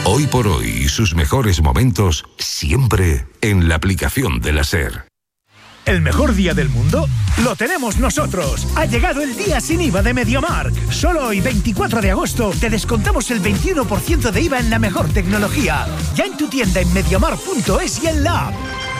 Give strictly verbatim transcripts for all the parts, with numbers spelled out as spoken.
Hoy por hoy y sus mejores momentos siempre en la aplicación de la SER. ¿El mejor día del mundo? ¡Lo tenemos nosotros! Ha llegado el día sin I V A de MediaMarkt. Solo hoy, veinticuatro de agosto, te descontamos el veintiuno por ciento de I V A en la mejor tecnología. Ya en tu tienda en mediamarkt punto es y en la app.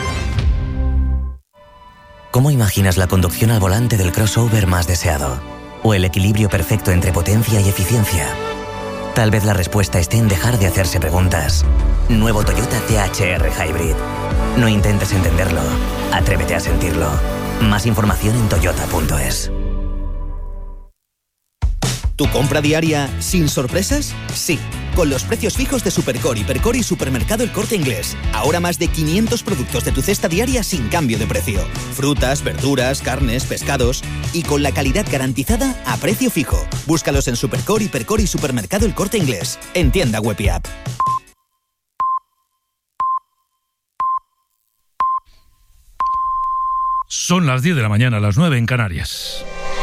¿Cómo imaginas la conducción al volante del crossover más deseado? ¿O el equilibrio perfecto entre potencia y eficiencia? Tal vez la respuesta esté en dejar de hacerse preguntas. Nuevo Toyota T H R Hybrid. No intentes entenderlo. Atrévete a sentirlo. Más información en toyota punto es. ¿Tu compra diaria sin sorpresas? Sí, con los precios fijos de Supercore, Hipercore y Supermercado El Corte Inglés. Ahora más de quinientos productos de tu cesta diaria sin cambio de precio. Frutas, verduras, carnes, pescados y con la calidad garantizada a precio fijo. Búscalos en Supercore, Hipercore y Supermercado El Corte Inglés. En tienda web y app. Son las diez de la mañana, las nueve en Canarias.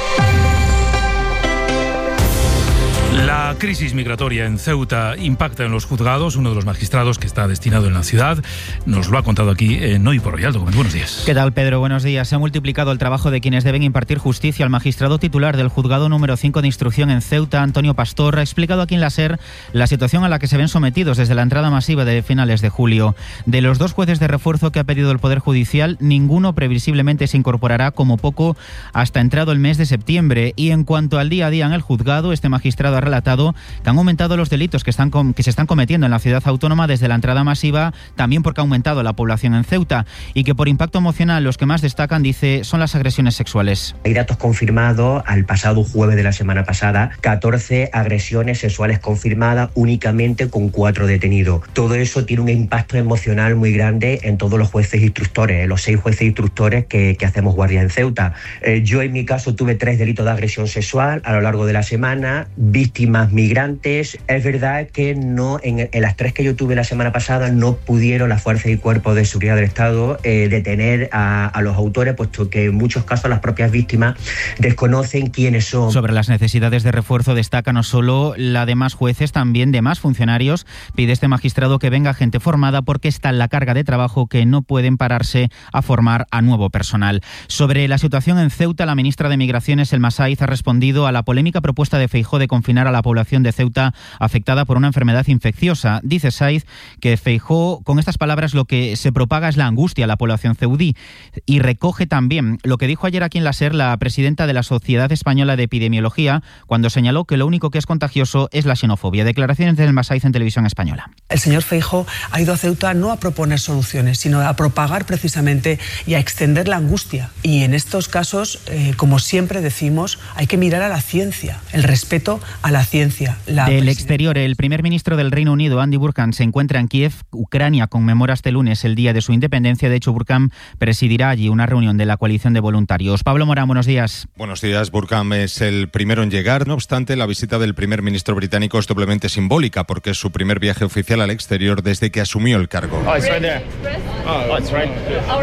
La crisis migratoria en Ceuta impacta en los juzgados. Uno de los magistrados que está destinado en la ciudad nos lo ha contado aquí en Hoy por Hoy. Aldo Gómez, buenos días. ¿Qué tal, Pedro? Buenos días. Se ha multiplicado el trabajo de quienes deben impartir justicia. El magistrado titular del juzgado número cinco de instrucción en Ceuta, Antonio Pastor, ha explicado aquí en la SER la situación a la que se ven sometidos desde la entrada masiva de finales de julio. De los dos jueces de refuerzo que ha pedido el Poder Judicial, ninguno previsiblemente se incorporará como poco hasta entrado el mes de septiembre. Y en cuanto al día a día en el juzgado, este magistrado ha relatado que han aumentado los delitos que, están com- que se están cometiendo en la ciudad autónoma desde la entrada masiva, también porque ha aumentado la población en Ceuta, y que por impacto emocional los que más destacan, dice, son las agresiones sexuales. Hay datos confirmados al pasado jueves de la semana pasada, catorce agresiones sexuales confirmadas únicamente con cuatro detenidos. Todo eso tiene un impacto emocional muy grande en todos los jueces instructores, los seis jueces instructores que, que hacemos guardia en Ceuta. Eh, yo en mi caso tuve tres delitos de agresión sexual a lo largo de la semana, víctimas migrantes. Es verdad que no en, en las tres que yo tuve la semana pasada no pudieron las fuerzas y cuerpos de seguridad del Estado eh, detener a, a los autores, puesto que en muchos casos las propias víctimas desconocen quiénes son. Sobre las necesidades de refuerzo destaca no solo la de más jueces, también de más funcionarios. Pide este magistrado que venga gente formada porque está en la carga de trabajo que no pueden pararse a formar a nuevo personal. Sobre la situación en Ceuta, la ministra de Migraciones, Elma Saiz, ha respondido a la polémica propuesta de Feijóo de confinar a la población de Ceuta afectada por una enfermedad infecciosa. Dice Saiz que Feijóo, con estas palabras, lo que se propaga es la angustia a la población ceudí, y recoge también lo que dijo ayer aquí en la SER la presidenta de la Sociedad Española de Epidemiología, cuando señaló que lo único que es contagioso es la xenofobia. Declaraciones de Elma Saiz en Televisión Española. El señor Feijóo ha ido a Ceuta no a proponer soluciones, sino a propagar precisamente y a extender la angustia. Y en estos casos, eh, como siempre decimos, hay que mirar a la ciencia, el respeto a la ciencia. La Del exterior, el primer ministro del Reino Unido, Andy Burkham, se encuentra en Kiev. Ucrania conmemora este lunes el día de su independencia. De hecho, Burkham presidirá allí una reunión de la coalición de voluntarios. Pablo Morán, buenos días. Buenos días. Burkham es el primero en llegar. No obstante, la visita del primer ministro británico es doblemente simbólica porque es su primer viaje oficial al exterior desde que asumió el cargo. Oh, it's right there. Oh, it's right.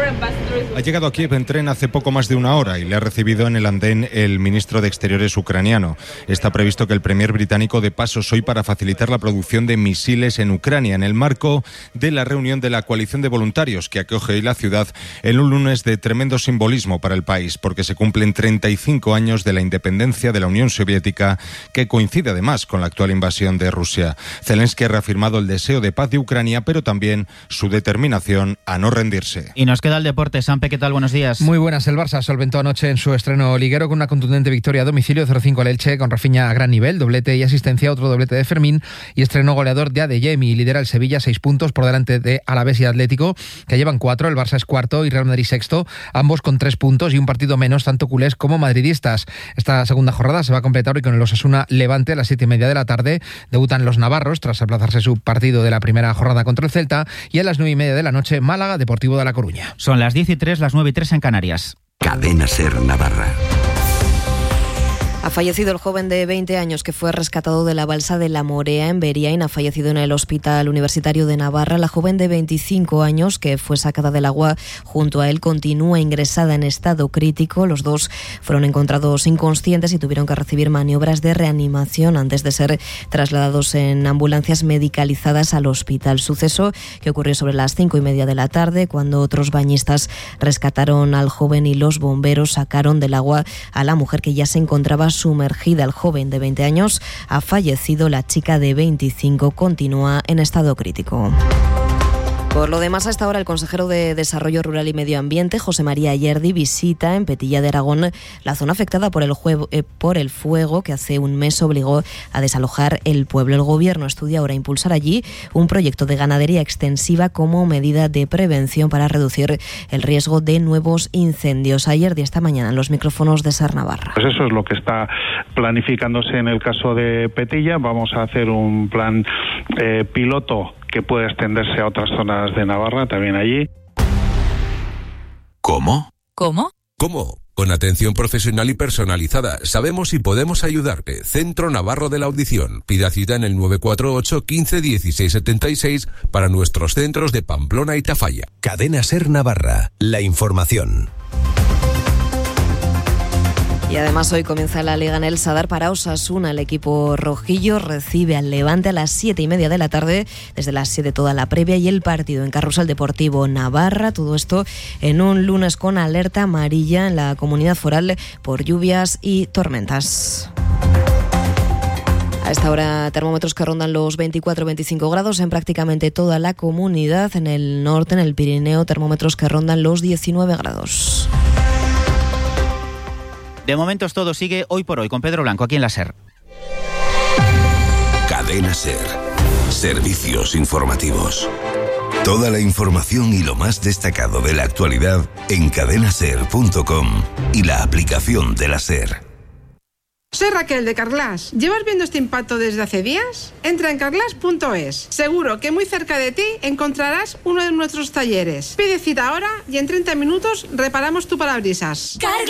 Ha llegado a Kiev en tren hace poco más de una hora y le ha recibido en el andén el ministro de Exteriores ucraniano. Está previsto que el premier británico de pasos hoy para facilitar la producción de misiles en Ucrania en el marco de la reunión de la coalición de voluntarios que acoge hoy la ciudad en un lunes de tremendo simbolismo para el país, porque se cumplen treinta y cinco años de la independencia de la Unión Soviética, que coincide además con la actual invasión de Rusia. Zelensky ha reafirmado el deseo de paz de Ucrania, pero también su determinación a no rendirse. Y nos queda el deporte. Sampe, ¿qué tal? Buenos días. Muy buenas. El Barça solventó anoche en su estreno liguero con una contundente victoria a domicilio cero cinco al Elche, con Rafinha a gran nivel, doblete y asistencia, otro doblete de Fermín, y estrenó goleador de Adeyemi. Lidera el Sevilla seis puntos por delante de Alavés y Atlético, que llevan cuatro. El Barça es cuarto y Real Madrid sexto, ambos con tres puntos y un partido menos, tanto culés como madridistas. Esta segunda jornada se va a completar hoy con el Osasuna Levante a las siete y media de la tarde. Debutan los navarros tras aplazarse su partido de la primera jornada contra el Celta, y a las nueve y media de la noche Málaga Deportivo de La Coruña. Son las diez y tres, las nueve y tres en Canarias. Cadena SER Navarra. Ha fallecido el joven de veinte años que fue rescatado de la balsa de La Morea en Beriain. Ha fallecido en el Hospital Universitario de Navarra. La joven de veinticinco años que fue sacada del agua junto a él continúa ingresada en estado crítico. Los dos fueron encontrados inconscientes y tuvieron que recibir maniobras de reanimación antes de ser trasladados en ambulancias medicalizadas al hospital. Suceso que ocurrió sobre las cinco y media de la tarde, cuando otros bañistas rescataron al joven y los bomberos sacaron del agua a la mujer que ya se encontraba sumergida. El joven de veinte años ha fallecido, la chica de veinticinco continúa en estado crítico. Por lo demás, a esta hora el consejero de Desarrollo Rural y Medio Ambiente, José María Ayerdi, visita en Petilla de Aragón la zona afectada por el, juego, eh, por el fuego que hace un mes obligó a desalojar el pueblo. El Gobierno estudia ahora impulsar allí un proyecto de ganadería extensiva como medida de prevención para reducir el riesgo de nuevos incendios. Ayerdi esta mañana en los micrófonos de SER Navarra. Pues eso es lo que está planificándose en el caso de Petilla. Vamos a hacer un plan eh, piloto que puede extenderse a otras zonas de Navarra, también allí. ¿Cómo? ¿Cómo? ¿Cómo? Con atención profesional y personalizada. Sabemos si podemos ayudarte. Centro Navarro de la Audición. Pida cita en el nueve cuatro ocho, quince, dieciséis setenta y seis para nuestros centros de Pamplona y Tafalla. Cadena SER Navarra. La información. Y además hoy comienza la Liga en el Sadar para Osasuna. El equipo rojillo recibe al Levante a las siete y media de la tarde. Desde las siete toda la previa y el partido en Carrusel Deportivo Navarra. Todo esto en un lunes con alerta amarilla en la comunidad foral por lluvias y tormentas. A esta hora termómetros que rondan los veinticuatro a veinticinco grados en prácticamente toda la comunidad. En el norte, en el Pirineo, termómetros que rondan los diecinueve grados. De momento todo sigue hoy por hoy con Pedro Blanco aquí en la SER. Cadena SER. Servicios informativos. Toda la información y lo más destacado de la actualidad en cadena ser punto com y la aplicación de la SER. Soy Raquel de Carglass. ¿Llevas viendo este impacto desde hace días? Entra en carglass punto es. Seguro que muy cerca de ti encontrarás uno de nuestros talleres. Pide cita ahora y en treinta minutos reparamos tu parabrisas. Carglass.